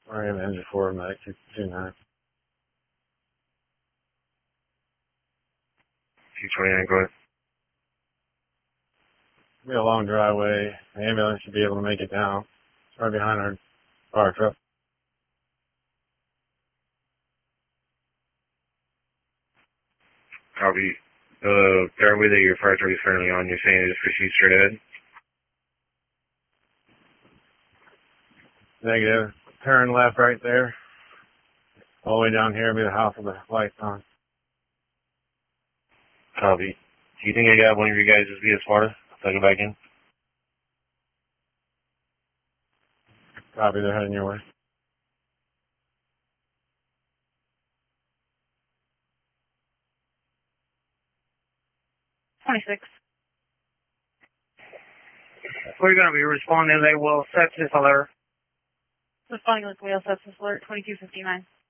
We're in the engine forward, Mac 229. 229, go ahead. It'll be a long driveway. The ambulance should be able to make it down. It's right behind our fire truck. Copy. The driveway that your fire truck is currently on, you're saying it just proceeds straight ahead? Negative. Turn left right there. All the way down here will be the house with the lights on. Copy. Do you think I got one of you guys just be as far? So I go back in? Copy, they're heading your way. We're going to be responding. They will set this alert. Responding with wheel sets this alert 2259.